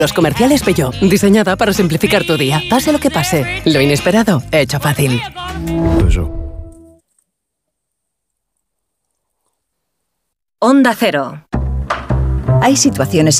Los comerciales Peugeot, diseñada para simplificar tu día. Pase lo que pase, lo inesperado, hecho fácil. Onda Cero. Hay situaciones